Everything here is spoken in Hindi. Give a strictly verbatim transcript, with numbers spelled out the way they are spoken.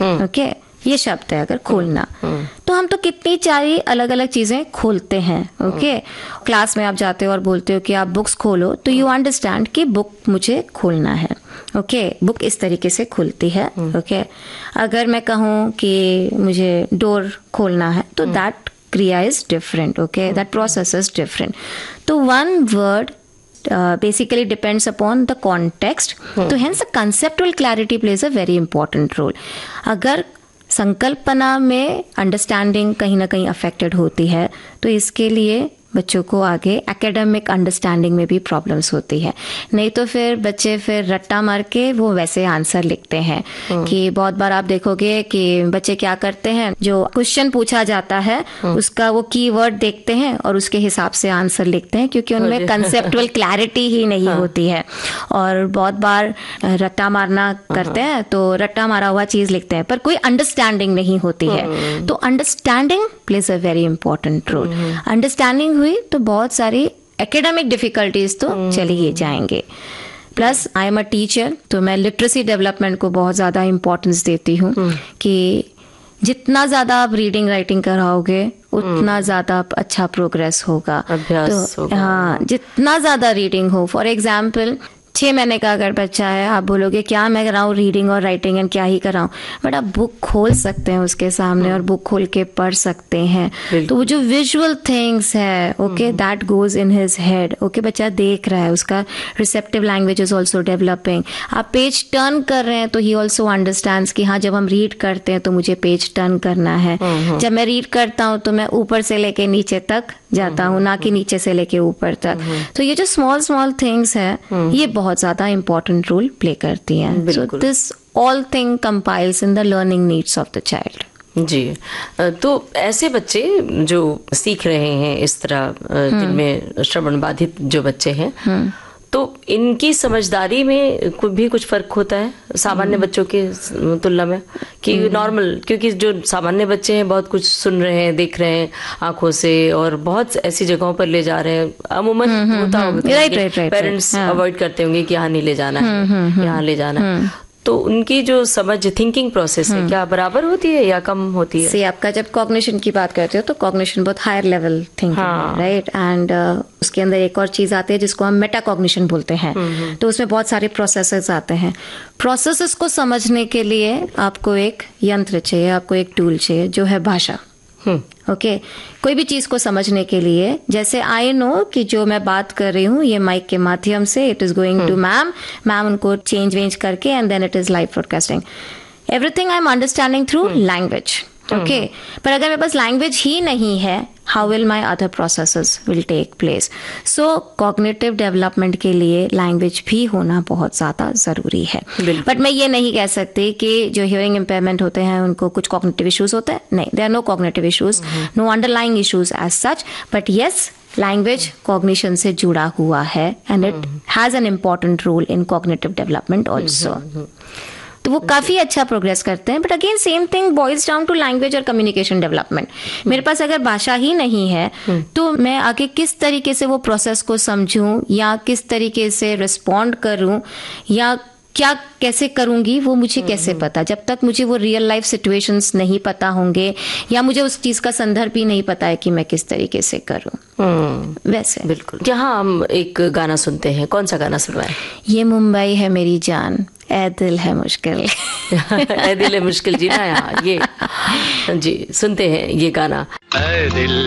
ओके, ये शब्द है अगर खोलना, तो हम तो कितनी सारी अलग अलग चीजें खोलते हैं। ओके, क्लास में आप जाते हो और बोलते हो कि आप बुक्स खोलो, तो यू अंडरस्टैंड कि बुक मुझे खोलना है। ओके, बुक इस तरीके से खुलती है। ओके, अगर मैं कहूँ कि मुझे डोर खोलना है, तो दैट क्रिया is different. Okay, that process is different. तो one word Uh, basically depends upon the context. तो hence the conceptual clarity plays a very important role. अगर संकल्पना में अंडरस्टैंडिंग कहीं ना कहीं अफेक्टेड होती है, तो इसके लिए बच्चों को आगे एकेडमिक अंडरस्टैंडिंग में भी प्रॉब्लम्स होती है। नहीं तो फिर बच्चे फिर रट्टा मार के वो वैसे आंसर लिखते हैं कि बहुत बार आप देखोगे कि बच्चे क्या करते हैं, जो क्वेश्चन पूछा जाता है उसका वो कीवर्ड देखते हैं और उसके हिसाब से आंसर लिखते हैं, क्योंकि उनमें कंसेप्चुअल क्लैरिटी ही नहीं होती है। और बहुत बार रट्टा मारना करते हैं तो रट्टा मारा हुआ चीज लिखते हैं, पर कोई अंडरस्टैंडिंग नहीं होती है। तो understanding plays a very important role. Understanding हुई तो बहुत सारी एकेडमिक डिफिकल्टीज तो चली ही जाएंगे। Plus I am a teacher, तो मैं लिटरेसी डेवलपमेंट को बहुत ज्यादा इंपॉर्टेंस देती हूँ कि जितना ज्यादा आप रीडिंग राइटिंग कराओगे उतना ज्यादा अच्छा प्रोग्रेस होगा। अभ्यास तो होगा। हाँ, जितना ज्यादा रीडिंग हो, फॉर एग्जाम्पल छह महीने का अगर बच्चा है, आप बोलोगे क्या मैं कराऊँ रीडिंग और राइटिंग एंड क्या ही कराऊँ, बट आप बुक खोल सकते हैं उसके सामने और बुक खोल के पढ़ सकते हैं। तो वो जो विजुअल थिंग्स है, okay, that goes in his head. Okay, बच्चा देख रहा है, उसका receptive language is also developing. आप पेज टर्न कर रहे हैं तो ही ऑल्सो अंडरस्टैंड्स कि हाँ, जब हम रीड करते हैं तो मुझे पेज टर्न करना है। जब मैं रीड करता हूँ तो मैं ऊपर से लेके नीचे तक जाता हूँ, ना कि नीचे से लेके ऊपर तक। तो ये जो स्मॉल स्मॉल थिंग्स है, ये बहुत ज्यादा इंपॉर्टेंट रोल प्ले करती हैं। So this all thing compiles in the learning needs of the child. जी, तो ऐसे बच्चे जो सीख रहे हैं इस तरह, जिनमें श्रवण बाधित जो बच्चे हैं, तो इनकी समझदारी में भी कुछ फर्क होता है सामान्य बच्चों के तुलना में, कि नॉर्मल, क्योंकि जो सामान्य बच्चे हैं बहुत कुछ सुन रहे हैं, देख रहे हैं आंखों से, और बहुत ऐसी जगहों पर ले जा रहे हैं। अमूमन होता होगा पेरेंट्स अवॉइड करते होंगे कि यहाँ नहीं ले जाना है, यहाँ ले जाना है। तो उनकी जो समझ, थिंकिंग प्रोसेस है, क्या बराबर होती है या कम होती है? से आपका जब कॉग्निशन की बात करते हो तो कॉग्निशन बहुत हायर लेवल थिंकिंग है, राइट? एंड उसके अंदर एक और चीज आती है जिसको हम मेटा कॉग्निशन बोलते हैं। तो उसमें बहुत सारे प्रोसेसेस आते हैं। प्रोसेसेस को समझने के लिए आपको एक यंत्र चाहिए, आपको एक टूल चाहिए, जो है भाषा। Okay okay. कोई भी चीज को समझने के लिए, जैसे आई नो कि जो मैं बात कर रही हूँ ये माइक के माध्यम से it is going to ma'am, ma'am उनको चेंज वेंज करके and then it is live broadcasting. Everything I am understanding through language. Okay, पर अगर मेरे पास लैंग्वेज ही नहीं है, how will my other processes will take place? So cognitive development के लिए लैंग्वेज भी होना बहुत ज्यादा जरूरी है। बट मैं ये नहीं कह सकती कि जो हियरिंग इम्पेयरमेंट होते हैं उनको कुछ कॉग्निटिव इश्यूज होते हैं। नहीं, there are no cognitive issues, no underlying issues as such, but yes, language cognition से जुड़ा हुआ है and it has an important role in cognitive development also. तो वो काफी अच्छा प्रोग्रेस करते हैं। But again same thing boils down to language और कम्युनिकेशन डेवलपमेंट। मेरे पास अगर भाषा ही नहीं है तो मैं आगे किस तरीके से वो प्रोसेस को समझूं या किस तरीके से रिस्पॉन्ड करूं या क्या कैसे करूंगी, वो मुझे कैसे पता, जब तक मुझे वो रियल लाइफ सिचुएशंस नहीं पता होंगे या मुझे उस चीज का संदर्भ ही नहीं पता है कि मैं किस तरीके से करूं। वैसे बिल्कुल। यहाँ हम एक गाना सुनते हैं, कौन सा गाना सुनवाएं? ये मुंबई है मेरी जान, ए दिल है मुश्किल। ए दिल है मुश्किल जी ना, यहाँ ये जी सुनते हैं ये गाना। ए दिल